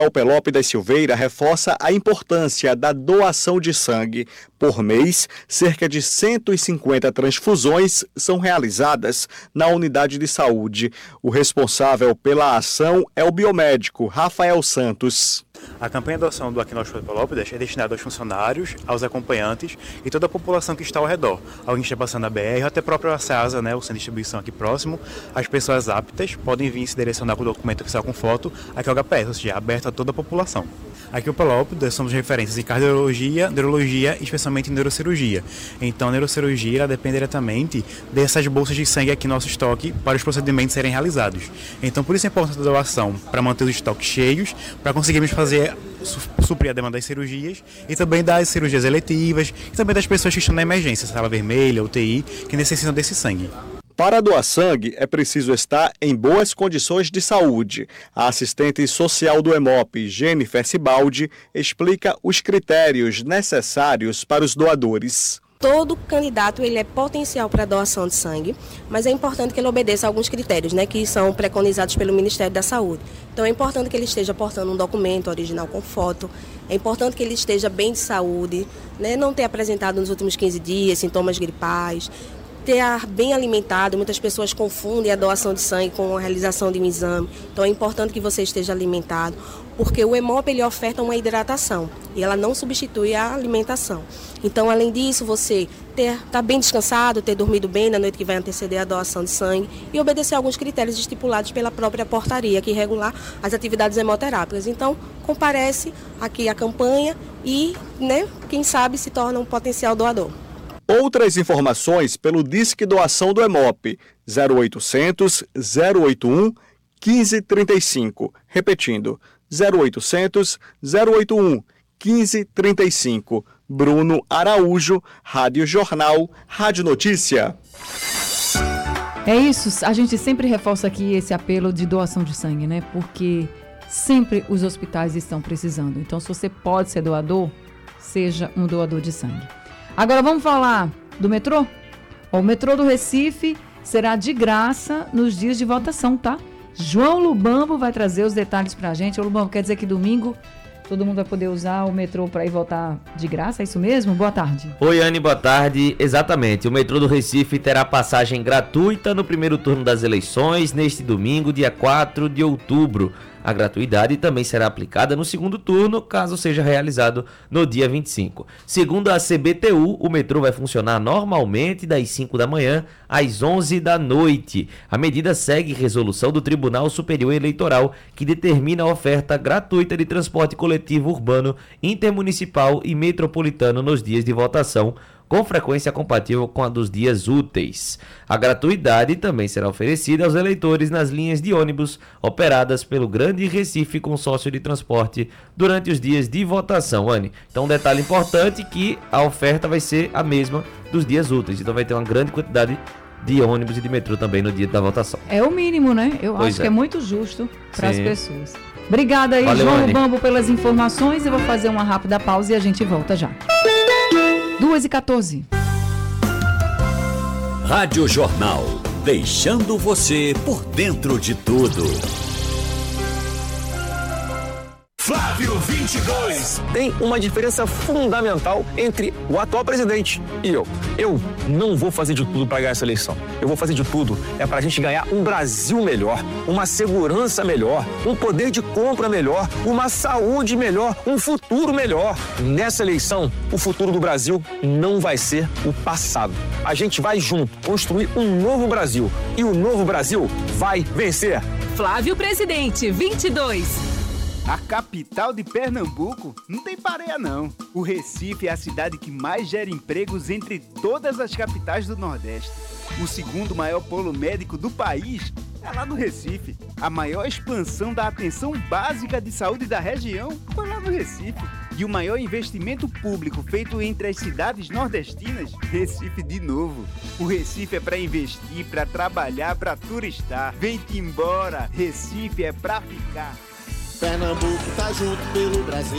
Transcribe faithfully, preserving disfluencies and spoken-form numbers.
O Pelópidas Silveira reforça a importância da doação de sangue. Por mês, cerca de cento e cinquenta transfusões são realizadas na unidade de saúde. O responsável pela ação é o biomédico Rafael Santos. A campanha de doação do Aqui no Hospital Pelópidas é destinada aos funcionários, aos acompanhantes e toda a população que está ao redor. Alguém está passando a B R, até próprio a SEASA, né, o centro de distribuição aqui próximo. As pessoas aptas podem vir se direcionar com o documento oficial com foto aqui ao H P S, ou seja, aberto a toda a população. Aqui o Pelópidas somos referências em cardiologia, neurologia e especialmente em neurocirurgia. Então a neurocirurgia ela depende diretamente dessas bolsas de sangue aqui no nosso estoque para os procedimentos serem realizados. Então por isso a importância da doação, para manter os estoques cheios, para conseguirmos fazer, suprir a demanda das cirurgias e também das cirurgias eletivas e também das pessoas que estão na emergência, sala vermelha, U T I, que necessitam desse sangue. Para doar sangue, é preciso estar em boas condições de saúde. A assistente social do EMOP, Jennifer Sibaldi, explica os critérios necessários para os doadores. Todo candidato ele é potencial para doação de sangue, mas é importante que ele obedeça a alguns critérios, né, que são preconizados pelo Ministério da Saúde. Então é importante que ele esteja portando um documento original com foto, é importante que ele esteja bem de saúde, né, não ter apresentado nos últimos quinze dias sintomas gripais, ter bem alimentado. Muitas pessoas confundem a doação de sangue com a realização de um exame, então é importante que você esteja alimentado, porque o EMOP ele oferta uma hidratação e ela não substitui a alimentação. Então, além disso, você ter tá bem descansado, ter dormido bem na noite que vai anteceder a doação de sangue e obedecer alguns critérios estipulados pela própria portaria que regular as atividades hemoterápicas. Então, comparece aqui a campanha e, né, quem sabe se torna um potencial doador. Outras informações pelo Disque Doação do EMOP, zero oitocentos, zero oito um, um cinco três cinco. Repetindo, zero oitocentos, zero oito um, um cinco três cinco. Bruno Araújo, Rádio Jornal, Rádio Notícia. É isso, a gente sempre reforça aqui esse apelo de doação de sangue, né? Porque sempre os hospitais estão precisando. Então, se você pode ser doador, seja um doador de sangue. Agora vamos falar do metrô? O metrô do Recife será de graça nos dias de votação, tá? João Lubambo vai trazer os detalhes pra gente. Ô Lubambo, quer dizer que domingo todo mundo vai poder usar o metrô para ir votar de graça, é isso mesmo? Boa tarde. Oi, Anne, boa tarde. Exatamente, o metrô do Recife terá passagem gratuita no primeiro turno das eleições, neste domingo, dia quatro de outubro. A gratuidade também será aplicada no segundo turno, caso seja realizado no dia vinte e cinco. Segundo a C B T U, o metrô vai funcionar normalmente das cinco da manhã às onze da noite. A medida segue resolução do Tribunal Superior Eleitoral, que determina a oferta gratuita de transporte coletivo urbano, intermunicipal e metropolitano nos dias de votação, com frequência compatível com a dos dias úteis. A gratuidade também será oferecida aos eleitores nas linhas de ônibus operadas pelo Grande Recife Consórcio de Transporte durante os dias de votação, Anne. Então, um detalhe importante que a oferta vai ser a mesma dos dias úteis. Então, vai ter uma grande quantidade de ônibus e de metrô também no dia da votação. É o mínimo, né? Eu Pois acho é. que é muito justo para as pessoas. Obrigada aí, Valeu, João Anne. Lubambo, pelas informações. Eu vou fazer uma rápida pausa e a gente volta já. duas e quatorze. Rádio Jornal, deixando você por dentro de tudo. Flávio vinte e dois. Tem uma diferença fundamental entre o atual presidente e eu. Eu não vou fazer de tudo para ganhar essa eleição. Eu vou fazer de tudo é para a gente ganhar um Brasil melhor, uma segurança melhor, um poder de compra melhor, uma saúde melhor, um futuro melhor. Nessa eleição, o futuro do Brasil não vai ser o passado. A gente vai junto construir um novo Brasil e o novo Brasil vai vencer. Flávio Presidente, vinte e dois. A capital de Pernambuco não tem pareia não. O Recife é a cidade que mais gera empregos entre todas as capitais do Nordeste. O segundo maior polo médico do país é lá no Recife. A maior expansão da atenção básica de saúde da região foi lá no Recife. E o maior investimento público feito entre as cidades nordestinas, Recife de novo. O Recife é para investir, para trabalhar, para turistar. Vem-te embora, Recife é para ficar. Pernambuco tá junto pelo Brasil.